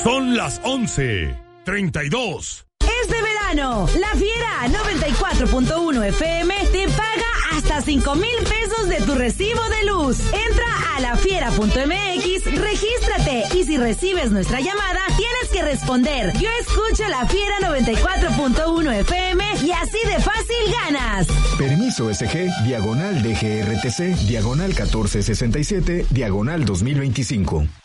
Son las 11:32. Es de verano. La Fiera 94.1 FM te paga hasta 5,000 pesos de tu recibo de luz. Entra a lafiera.mx, regístrate y si recibes nuestra llamada, tienes que responder: yo escucho La Fiera 94.1 FM y así de fácil ganas. Permiso SG, /DGRTC, /1467, /2025.